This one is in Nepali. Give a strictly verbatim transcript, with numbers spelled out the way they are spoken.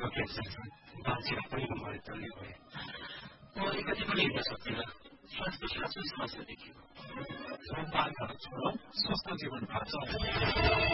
भएको क्यान्सर छ बाँचेर पनि मरेतल्य भए म अलिकति पनि हिँड्न सक्दिनँ स्वास्थ्य साँच्चै समस्या देखियो बालकहरू छोडौँ स्वस्थ जीवन बाँचौँ